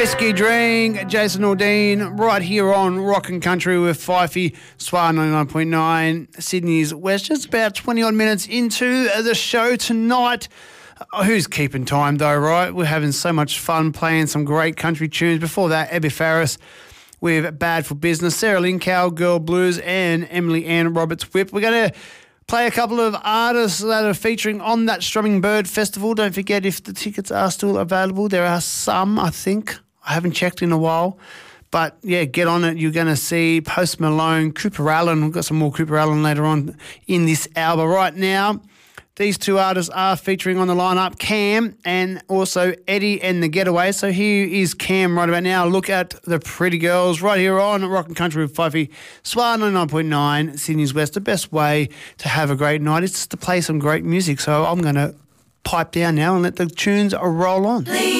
Whiskey Drink, Jason Aldean, right here on Rockin' Country with Fifey, Swar 99.9, Sydney's West. Just about 20-odd minutes into the show tonight. Who's keeping time, though, right? We're having so much fun playing some great country tunes. Before that, Abby Farris with Bad for Business, Sarah Lynn, Cowgirl Blues, and Emily Ann Roberts Whip. We're going to play a couple of artists that are featuring on that Strumming Bird Festival. Don't forget, if the tickets are still available, there are some, I think. I haven't checked in a while. But, yeah, get on it. You're going to see Post Malone, Cooper Allen. We've got some more Cooper Allen later on in this hour. Right now, these two artists are featuring on the lineup, Cam and also Eddie and the Getaway. So here is Cam right about now. Look at the pretty girls right here on Rockin' Country with Fifey, Swar 99.9, Sydney's West. The best way to have a great night is just to play some great music. So I'm going to pipe down now and let the tunes roll on.